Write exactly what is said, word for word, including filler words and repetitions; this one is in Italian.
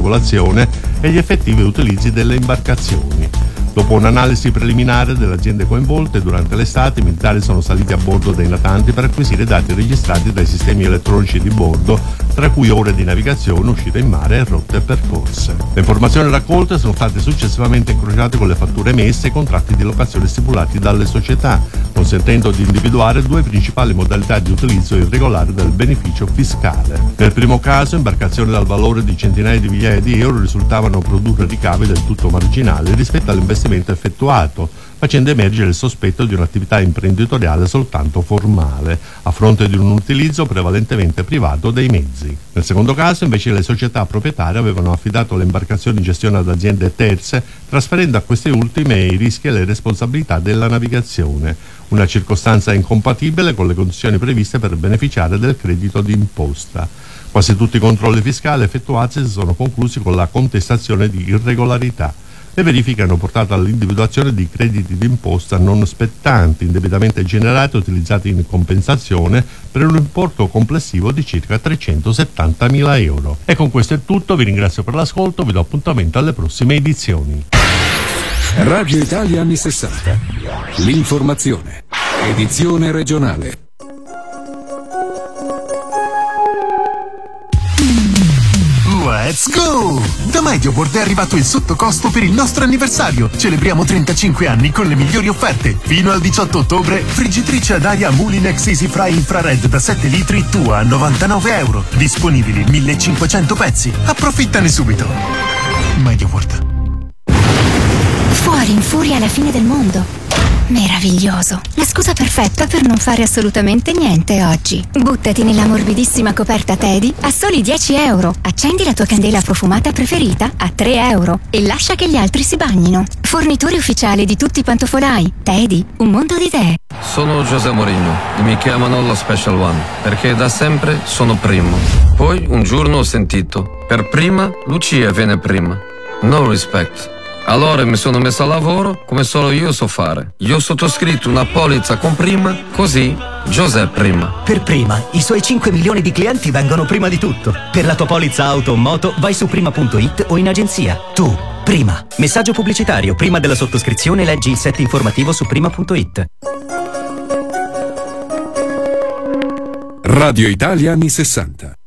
tripolazione e gli effettivi utilizzi delle imbarcazioni. Dopo un'analisi preliminare delle aziende coinvolte, durante l'estate i militari sono saliti a bordo dei natanti per acquisire dati registrati dai sistemi elettronici di bordo, tra cui ore di navigazione, uscita in mare e rotte percorse. Le informazioni raccolte sono state successivamente incrociate con le fatture emesse e i contratti di locazione stipulati dalle società, consentendo di individuare due principali modalità di utilizzo irregolare del beneficio fiscale. Nel primo caso, imbarcazioni dal valore di centinaia di migliaia di euro risultavano produrre ricavi del tutto marginali rispetto all'investimento effettuato, facendo emergere il sospetto di un'attività imprenditoriale soltanto formale, a fronte di un utilizzo prevalentemente privato dei mezzi. Nel secondo caso, invece, le società proprietarie avevano affidato le imbarcazioni in gestione ad aziende terze, trasferendo a queste ultime i rischi e le responsabilità della navigazione, una circostanza incompatibile con le condizioni previste per beneficiare del credito d'imposta. Quasi tutti i controlli fiscali effettuati si sono conclusi con la contestazione di irregolarità. Le verifiche hanno portato all'individuazione di crediti d'imposta non spettanti, indebitamente generati e utilizzati in compensazione per un importo complessivo di circa trecentosettantamila euro. E con questo è tutto, vi ringrazio per l'ascolto, vi do appuntamento alle prossime edizioni. Radio Italia anni sessanta. L'informazione. Edizione regionale. Let's go! Da MediaWorld è arrivato il sottocosto per il nostro anniversario. Celebriamo trentacinque anni con le migliori offerte. Fino al diciotto ottobre, friggitrice ad aria Mulinex Easy Fry Infrared da sette litri tua a novantanove euro. Disponibili millecinquecento pezzi. Approfittane subito. MediaWorld. Fuori in furia alla fine del mondo. Meraviglioso. La scusa perfetta per non fare assolutamente niente oggi. Buttati nella morbidissima coperta Teddy a soli dieci euro. Accendi la tua candela profumata preferita a tre euro e lascia che gli altri si bagnino. Fornitore ufficiale di tutti i pantofolai. Teddy, un mondo di idee. Sono José Mourinho e mi chiamano lo Special One perché da sempre sono primo. Poi un giorno ho sentito: per prima Lucia viene prima. No respect. Allora mi sono messo a lavoro come solo io so fare. Io ho sottoscritto una polizza con prima, così José prima. Per prima, i suoi cinque milioni di clienti vengono prima di tutto. Per la tua polizza auto o moto vai su prima punto it o in agenzia. Tu, prima. Messaggio pubblicitario. Prima della sottoscrizione leggi il set informativo su prima punto it. Radio Italia anni sessanta.